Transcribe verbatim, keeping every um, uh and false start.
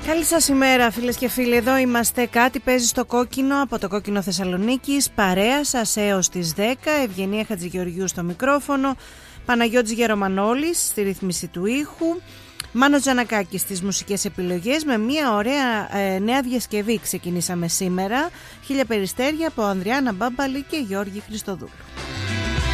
Καλή σας ημέρα φίλες και φίλοι, εδώ είμαστε. Κάτι παίζει στο κόκκινο από το Κόκκινο Θεσσαλονίκης. Παρέα σας έως τις δέκα. Ευγενία Χατζηγεωργίου στο μικρόφωνο, Παναγιώτης Γερομανόλης στη ρύθμιση του ήχου, Μάνος Τζανακάκης στις μουσικές επιλογές. Με μια ωραία ε, νέα διασκευή ξεκινήσαμε σήμερα. Χίλια περιστέρια από Ανδριάννα Μπάμπαλη και Γιώργη Χριστοδούλου.